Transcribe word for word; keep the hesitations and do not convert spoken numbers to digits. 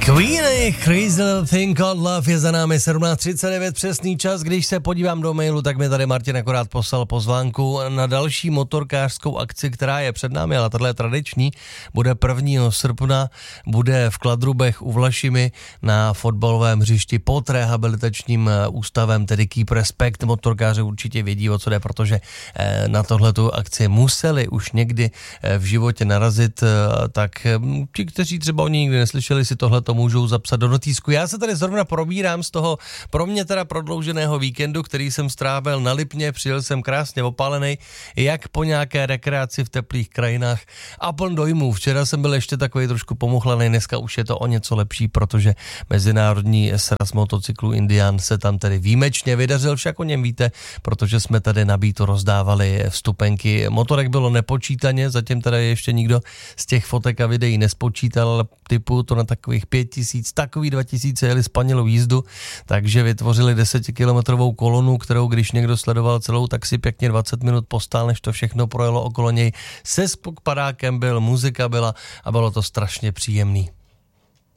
Queenie, Crazy Little Thing Called Love je za námi sedmnáct třicet devět, přesný čas. Když se podívám do mailu, tak mi tady Martin akorát poslal pozvánku na další motorkářskou akci, která je před námi, ale tato je tradiční. Bude prvního srpna, bude v Kladrubech u Vlašimi na fotbalovém hřišti pod rehabilitačním ústavem, tedy Keep Respect. Motorkáři určitě vědí, o co jde, protože na tohletu akci museli už někdy v životě narazit, tak ti, kteří třeba o ní nikdy neslyšeli, si tohleto můžou zapsat do notýsku. Já se tady zrovna probírám z toho pro mě teda prodlouženého víkendu, který jsem strávil na Lipně, přijel jsem krásně opálený, jak po nějaké rekreaci v teplých krajinách a pln dojmů. Včera jsem byl ještě takový trošku pomuchlaný, dneska už je to o něco lepší, protože mezinárodní sraz motocyklů Indian se tam tedy výjimečně vydařil, však o něm víte, protože jsme tady na Beatu rozdávali vstupenky. Motorek bylo nepočítaně, zatím teda ještě nikdo z těch fotek a videí nespočítal, ale typu to na takových pět tisíc, takový dva tisíce jeli spanilou jízdu, takže vytvořili desetikilometrovou kolonu, kterou když někdo sledoval celou, tak si pěkně dvacet minut postál, než to všechno projelo okolo něj. Se spok padákem byl, muzika byla a bylo to strašně příjemný.